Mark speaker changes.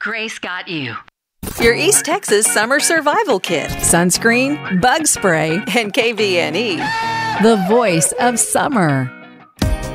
Speaker 1: Grace got you.
Speaker 2: Your East Texas Summer Survival Kit. Sunscreen, bug spray, and KVNE.
Speaker 3: The voice of summer.